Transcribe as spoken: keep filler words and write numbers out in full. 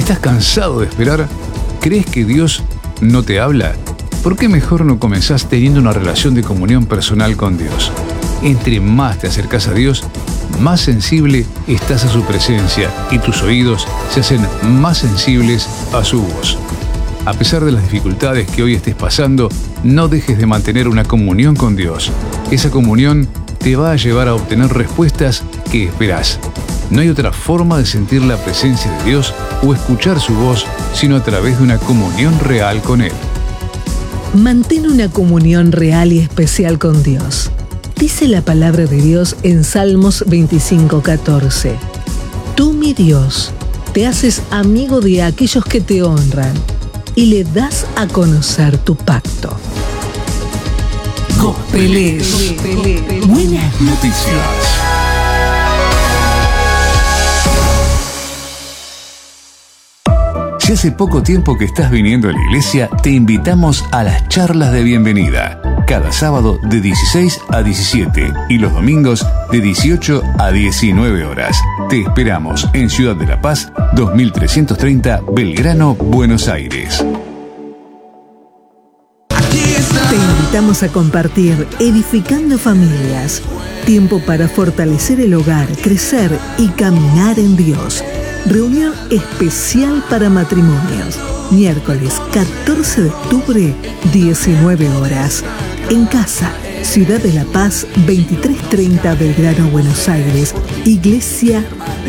¿Estás cansado de esperar? ¿Crees que Dios no te habla? ¿Por qué mejor no comenzás teniendo una relación de comunión personal con Dios? Entre más te acercas a Dios, más sensible estás a su presencia y tus oídos se hacen más sensibles a su voz. A pesar de las dificultades que hoy estés pasando, no dejes de mantener una comunión con Dios. Esa comunión te va a llevar a obtener respuestas que esperás. No hay otra forma de sentir la presencia de Dios o escuchar su voz sino a través de una comunión real con Él. Mantén una comunión real y especial con Dios. Dice la palabra de Dios en Salmos veinticinco, catorce. Tú, mi Dios, te haces amigo de aquellos que te honran y le das a conocer tu pacto. Gospelés. Buenas noticias. Si hace poco tiempo que estás viniendo a la iglesia, te invitamos a las charlas de bienvenida. Cada sábado de dieciséis a diecisiete y los domingos de dieciocho a diecinueve horas. Te esperamos en Ciudad de La Paz, dos mil trescientos treinta, Belgrano, Buenos Aires. Te invitamos a compartir Edificando Familias. Tiempo para fortalecer el hogar, crecer y caminar en Dios. Reunión especial para matrimonios. Miércoles catorce de octubre, diecinueve horas. En casa, Ciudad de La Paz, veintitrés treinta Belgrano, Buenos Aires. Iglesia